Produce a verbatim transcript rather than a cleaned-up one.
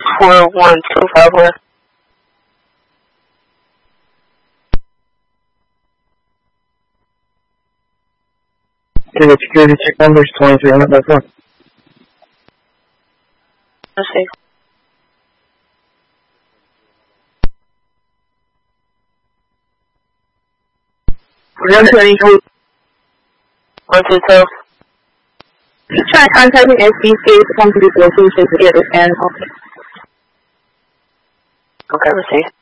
four one two five one. Okay, the security check number is twenty-three hundred by four. Let's see. one seventy-three. one two two. Try contacting S B C to come to this location to get this animal. Okay, let's see.